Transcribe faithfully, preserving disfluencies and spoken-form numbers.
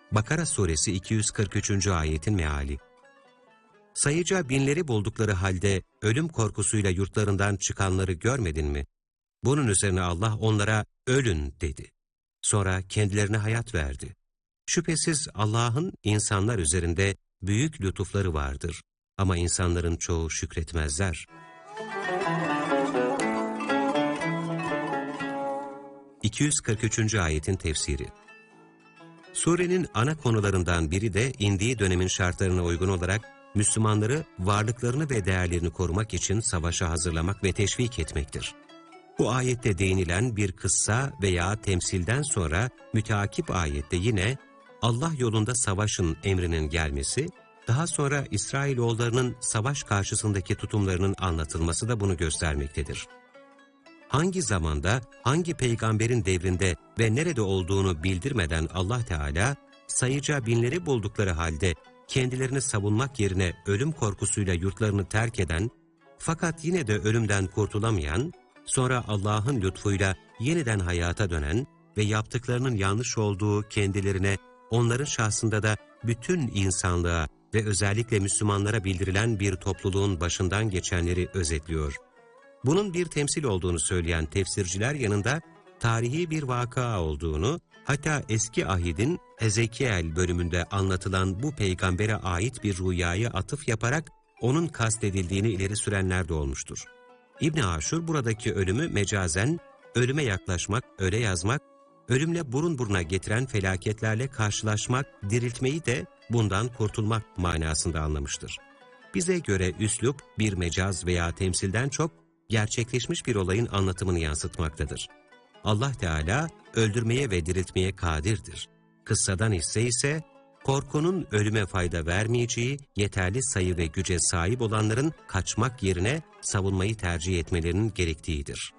Bakara suresi iki yüz kırk üçüncü ayetin meali. Sayıca binleri buldukları halde ölüm korkusuyla yurtlarından çıkanları görmedin mi? Bunun üzerine Allah onlara ölün dedi. Sonra kendilerine hayat verdi. Şüphesiz Allah'ın insanlar üzerinde büyük lütufları vardır. Ama insanların çoğu şükretmezler. iki yüz kırk üçüncü ayetin tefsiri. Surenin ana konularından biri de indiği dönemin şartlarına uygun olarak Müslümanları varlıklarını ve değerlerini korumak için savaşa hazırlamak ve teşvik etmektir. Bu ayette değinilen bir kıssa veya temsilden sonra müteakip ayette yine Allah yolunda savaşın emrinin gelmesi, daha sonra İsrailoğullarının savaş karşısındaki tutumlarının anlatılması da bunu göstermektedir. Hangi zamanda, hangi peygamberin devrinde ve nerede olduğunu bildirmeden Allah Teala, sayıca binleri buldukları halde kendilerini savunmak yerine ölüm korkusuyla yurtlarını terk eden, fakat yine de ölümden kurtulamayan, sonra Allah'ın lütfuyla yeniden hayata dönen ve yaptıklarının yanlış olduğu kendilerine, onların şahsında da bütün insanlığa ve özellikle Müslümanlara bildirilen bir topluluğun başından geçenleri özetliyor. Bunun bir temsil olduğunu söyleyen tefsirciler yanında tarihi bir vaka olduğunu, hatta eski ahidin Ezekiel bölümünde anlatılan bu peygambere ait bir rüyayı atıf yaparak onun kastedildiğini ileri sürenler de olmuştur. İbn Aşur buradaki ölümü mecazen, ölüme yaklaşmak, öle yazmak, ölümle burun buruna getiren felaketlerle karşılaşmak, diriltmeyi de bundan kurtulmak manasında anlamıştır. Bize göre üslup bir mecaz veya temsilden çok gerçekleşmiş bir olayın anlatımını yansıtmaktadır. Allah Teala öldürmeye ve diriltmeye kadirdir. Kıssadan hisse ise korkunun ölüme fayda vermeyeceği, yeterli sayı ve güce sahip olanların kaçmak yerine savunmayı tercih etmelerinin gerektiğidir.